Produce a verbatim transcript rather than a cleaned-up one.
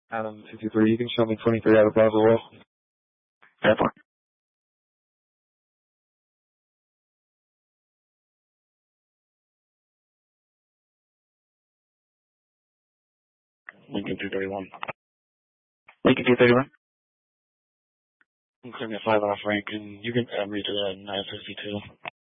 Adam fifty-three, you can show me twenty-three out of Plaza West. Airport. Lincoln two thirty-one. Lincoln two thirty-one. I'm clearing at five off rank, and you can add me to that nine sixty-two.